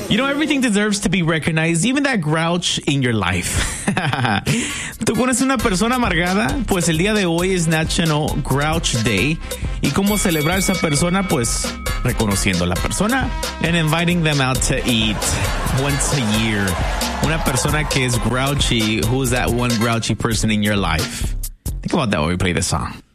You know, everything deserves to be recognized, even that grouch in your life. ¿Tú conoces una persona amargada? Pues el día de hoy es National Grouch Day. ¿Y cómo celebrar a esa persona? Pues reconociendo a la persona and inviting them out to eat once a year. Una persona que es grouchy, who's that one grouchy person in your life? Think about that while we play this song.